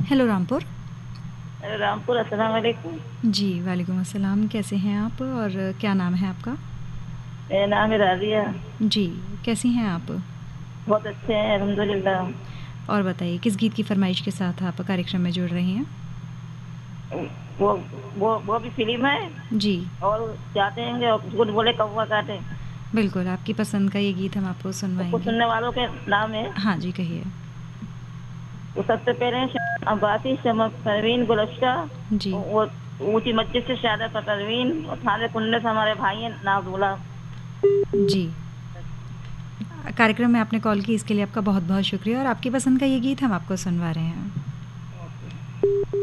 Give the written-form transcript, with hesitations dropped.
Hello Rampur. Rampur, अस्सलाम वालेकुम। जी, वालेकुम अस्सलाम। कैसे हैं आप और क्या नाम है आपका? मेरा नाम है राजिया। जी, कैसी हैं आप? बहुत अच्छे हैं, अल्हम्दुलिल्लाह। और बताइए किस गीत की फ़रमाइश के साथ आप कार्यक्रम में जुड़ रही हैं? वो वो भी फिल्म है। जी, और चाहते हैं कि कुछ बोले कौवा काटे। बिल्कुल आपकी पसंद का ये गीत हम आपको तो कुछ सुनवाएँगे। सुनने वालों के नाम है। हाँ जी, कहिए। वो सबसे पहले हैं अब्बासी, शमस, परवीन, गुलश्ता। जी, वो ऊंची मस्जिद से शादा परवीन और थाने कुंडे से हमारे भाई हैं नाजुला। जी। कार्यक्रम में आपने कॉल की इसके लिए आपका बहुत-बहुत शुक्रिया और आपकी पसंद का ये गीत हम आपको सुनवा रहे हैं।